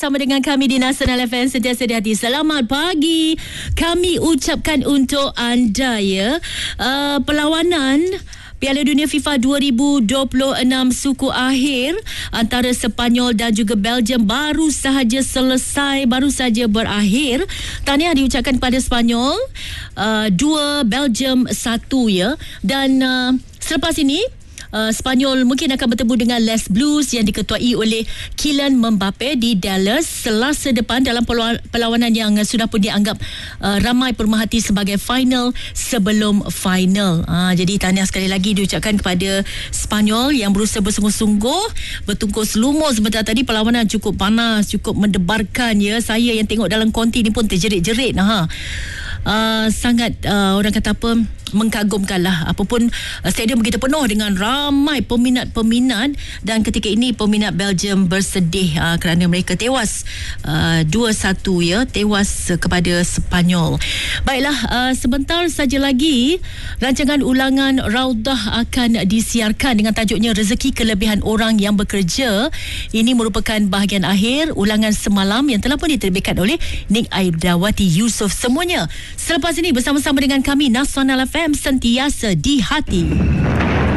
bersama dengan kami di Nasional FM Sentiasa di Hati. Selamat pagi. Kami ucapkan untuk anda perlawanan Piala Dunia FIFA 2026 suku akhir antara Sepanyol dan juga Belgium baru sahaja selesai, baru sahaja berakhir. Tahniah diucapkan kepada Sepanyol 2, Belgium 1 dan selepas ini Sepanyol mungkin akan bertemu dengan Les Blues yang diketuai oleh Kylian Mbappe di Dallas Selasa depan dalam perlawanan yang sudah pun dianggap ramai pemerhati sebagai final sebelum final. Jadi tahniah sekali lagi diucapkan kepada Sepanyol yang berusaha bersungguh-sungguh bertungkus lumus sebentar tadi. Perlawanan cukup panas, cukup mendebarkan Saya yang tengok dalam konti ni pun terjerit-jerit. Sangat orang kata apa, mengagumkanlah. Apapun stadium begitu penuh dengan ramai peminat-peminat dan ketika ini peminat Belgium bersedih kerana mereka tewas 2-1 tewas kepada Sepanyol. Baiklah, sebentar saja lagi rancangan ulangan Raudah akan disiarkan dengan tajuknya Rezeki Kelebihan Orang yang Bekerja. Ini merupakan bahagian akhir ulangan semalam yang telah pun diterbitkan oleh Nik Aidawati Yusof. Semuanya selepas ini bersama-sama dengan kami Nasional FM Sentiasa di Hati.